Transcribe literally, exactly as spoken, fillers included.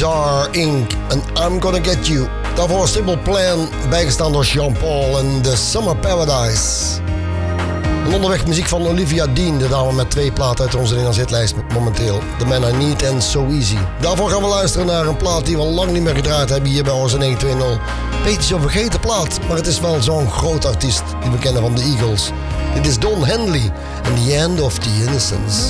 Bizarre Incorporated en I'm Gonna Get You. Daarvoor Simple Plan, bijgestaan door Jean Paul en The Summer Paradise. En onderweg muziek van Olivia Dean, de dame met twee platen uit onze Nederlandse hitlijst momenteel. The Man I Need en So Easy. Daarvoor gaan we luisteren naar een plaat die we al lang niet meer gedraaid hebben hier bij Oorzen negen twee nul. Beetje zo'n vergeten plaat, maar het is wel zo'n groot artiest die we kennen van de Eagles. Dit is Don Henley en The End of the Innocence.